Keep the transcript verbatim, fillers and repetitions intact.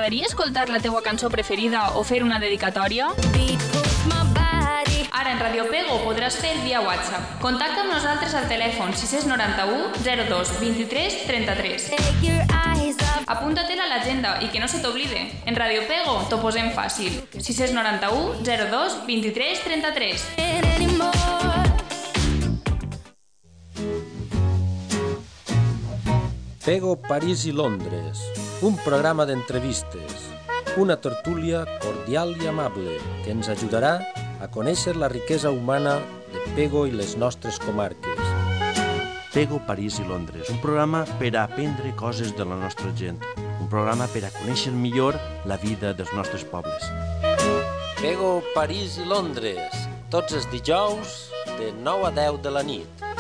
T'agradaria escoltar la teua cançó preferida o fer una dedicatòria? Ara en Radio Pego podràs fer via WhatsApp. Contacta amb nosaltres al telèfon sis nou u zero dos vint-i-tres trenta-tres. Apunta-te'l a l'agenda i que no se t'oblide. En Radio Pego t'ho posem fàcil. sis nou u zero dos vint-i-tres trenta-tres. Pego, París i Londres, un programa d'entrevistes, una tertúlia cordial i amable que ens ajudarà a conèixer la riquesa humana de Pego i les nostres comarques. Pego, París i Londres, un programa per a aprendre coses de la nostra gent, un programa per a conèixer millor la vida dels nostres pobles. Pego, París i Londres, tots els dijous de nou a deu de la nit.